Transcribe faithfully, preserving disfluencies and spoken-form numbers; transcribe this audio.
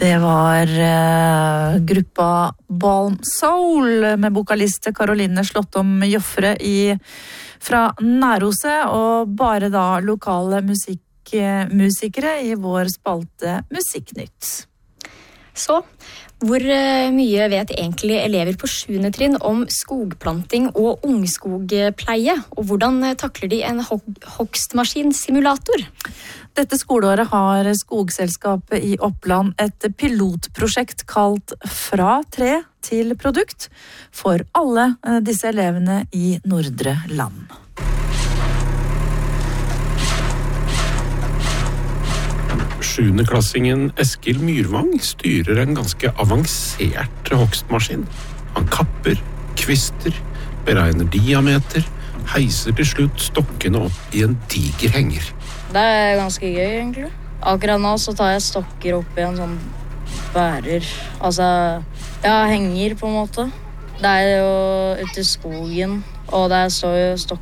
Det var uh, gruppa Balm Soul med vokaliste Caroline Slåttom Joffre i, fra Nærose, og bare da lokale musikk, musikere i vår spalte Musikknytt. Så, hvor mye vet egentlig elever på sjuende trinn om skogplanting og ungskogpleie, og hvordan takler de en hogstmaskinsimulator? Dette skoleåret har Skogselskapet i Oppland et pilotprosjekt kalt Fra tre til produkt for alle disse elevene i Nordre Land. Sjuendeklassingen Eskil Myrvang styrer en ganske avansert hogstmaskin. Han kapper, kvister, beregner diameter, heiser til slutt stokkene opp i en diger henger. Det er ganske gøy egentlig. Akkurat nå så tar jeg stokker opp i en sånn bærer. Altså, ja, henger på en måte. Det er jo ute i skogen, og der står jo stokker